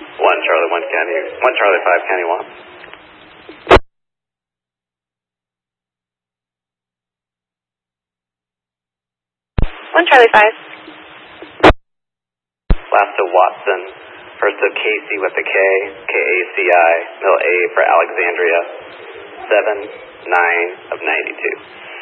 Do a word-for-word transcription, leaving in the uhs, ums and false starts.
One Charlie, one County, one Charlie, five County, one. One Charlie, five. Last to Watson, first to Casey with the K, K A C I, middle A for Alexandria, seven, nine of ninety-two.